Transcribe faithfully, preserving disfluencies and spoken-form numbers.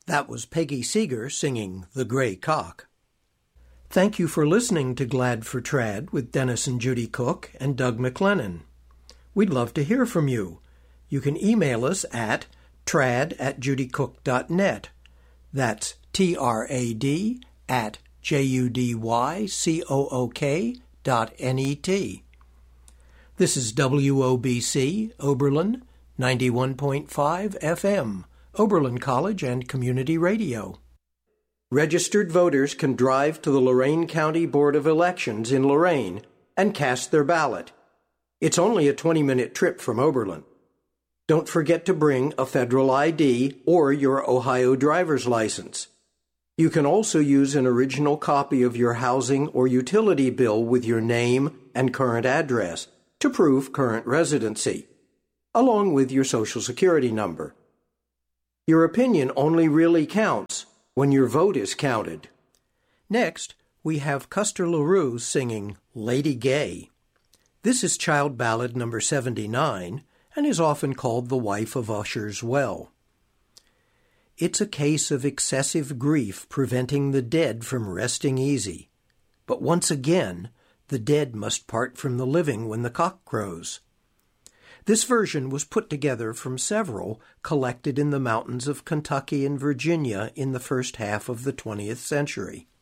That was Peggy Seeger singing The Gray Cock. Thank you for listening to Glad for Trad with Dennis and Judy Cook and Doug McLennan. We'd love to hear from you. You can email us at trad at judycook dot net. That's T R A D at J U D Y C O O K dot N E T. This is W O B C, Oberlin, ninety-one point five F M, Oberlin College and Community Radio. Registered voters can drive to the Lorain County Board of Elections in Lorain and cast their ballot. It's only a twenty-minute trip from Oberlin. Don't forget to bring a federal I D or your Ohio driver's license. You can also use an original copy of your housing or utility bill with your name and current address to prove current residency, along with your Social Security number. Your opinion only really counts when your vote is counted. Next, we have Custer LaRue singing Lady Gay. This is child ballad number seventy-nine and is often called the wife of Usher's Well. It's a case of excessive grief preventing the dead from resting easy. But once again, the dead must part from the living when the cock crows. This version was put together from several collected in the mountains of Kentucky and Virginia in the first half of the twentieth century.